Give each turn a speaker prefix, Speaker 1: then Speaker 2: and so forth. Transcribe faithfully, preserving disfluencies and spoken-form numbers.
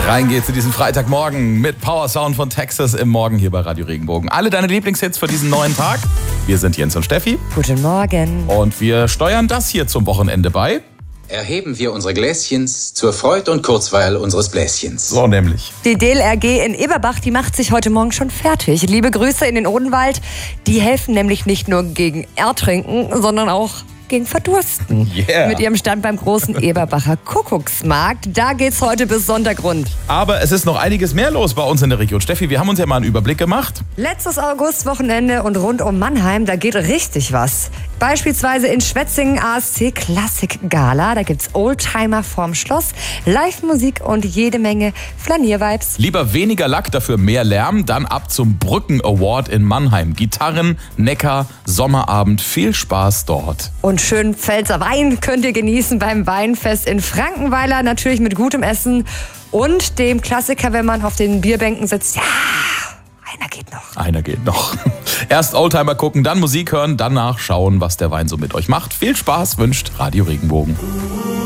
Speaker 1: Rein geht's in diesen Freitagmorgen mit Power Sound von Texas im Morgen hier bei Radio Regenbogen. Alle deine Lieblingshits für diesen neuen Tag. Wir sind Jens und Steffi.
Speaker 2: Guten Morgen.
Speaker 1: Und wir steuern das hier zum Wochenende bei.
Speaker 3: Erheben wir unsere Gläschens zur Freude und Kurzweil unseres Bläschens.
Speaker 1: So nämlich.
Speaker 2: Die D L R G in Eberbach, die macht sich heute Morgen schon fertig. Liebe Grüße in den Odenwald. Die helfen nämlich nicht nur gegen Ertrinken, sondern auch gegen Verdursten.
Speaker 1: Yeah.
Speaker 2: Mit ihrem Stand beim großen Eberbacher Kuckucksmarkt. Da geht's heute bis Sonntag rund.
Speaker 1: Aber es ist noch einiges mehr los bei uns in der Region. Steffi, wir haben uns ja mal einen Überblick gemacht.
Speaker 2: Letztes Augustwochenende und rund um Mannheim, da geht richtig was. Beispielsweise in Schwetzingen A S C Klassik Gala. Da gibt's Oldtimer vorm Schloss, Live-Musik und jede Menge Flaniervibes.
Speaker 1: Lieber weniger Lack, dafür mehr Lärm. Dann ab zum Brücken Award in Mannheim. Gitarren, Neckar, Sommerabend. Viel Spaß dort.
Speaker 2: Und schön Pfälzer Wein könnt ihr genießen beim Weinfest in Frankenweiler. Natürlich mit gutem Essen und dem Klassiker, wenn man auf den Bierbänken sitzt. Ja, einer geht noch.
Speaker 1: Einer geht noch. Erst Oldtimer gucken, dann Musik hören, danach schauen, was der Wein so mit euch macht. Viel Spaß wünscht Radio Regenbogen.